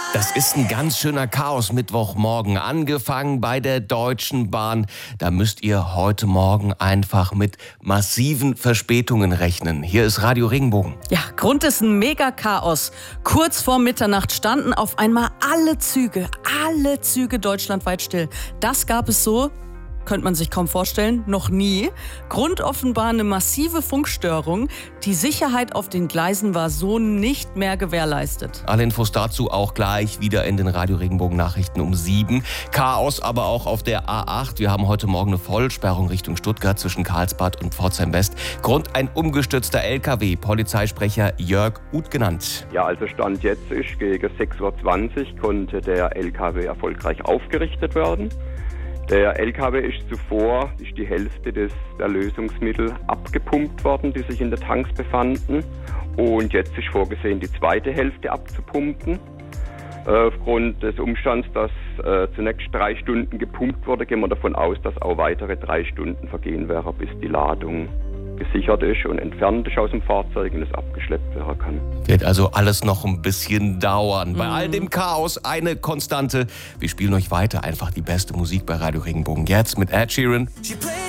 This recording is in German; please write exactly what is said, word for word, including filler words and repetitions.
Das ist ein ganz schöner Chaos-Mittwochmorgen, angefangen bei der Deutschen Bahn. Da müsst ihr heute Morgen einfach mit massiven Verspätungen rechnen. Hier ist Radio Regenbogen. Ja, Grund ist ein Mega-Chaos. Kurz vor Mitternacht standen auf einmal alle Züge, alle Züge deutschlandweit still. Das gab es so, könnte man sich kaum vorstellen, noch nie. Grund offenbar eine massive Funkstörung. Die Sicherheit auf den Gleisen war so nicht mehr gewährleistet. Alle Infos dazu auch gleich wieder in den Radio Regenbogen Nachrichten um sieben. Chaos aber auch auf der A acht. Wir haben heute Morgen eine Vollsperrung Richtung Stuttgart zwischen Karlsbad und Pforzheim West. Grund ein umgestürzter L K W, Polizeisprecher Jörg Uth genannt. Ja, also Stand jetzt ist gegen sechs Uhr zwanzig konnte der L K W erfolgreich aufgerichtet werden. Der L K W ist zuvor ist die Hälfte des Erlösungsmittels abgepumpt worden, die sich in den Tanks befanden. Und jetzt ist vorgesehen, die zweite Hälfte abzupumpen. Äh, aufgrund des Umstands, dass äh, zunächst drei Stunden gepumpt wurde, gehen wir davon aus, dass auch weitere drei Stunden vergehen werden, bis die Ladung gesichert ist und entfernt ist aus dem Fahrzeug und es abgeschleppt werden kann. Wird also alles noch ein bisschen dauern. Mhm. Bei all dem Chaos eine Konstante. Wir spielen euch weiter einfach die beste Musik bei Radio Regenbogen. Jetzt mit Ed Sheeran.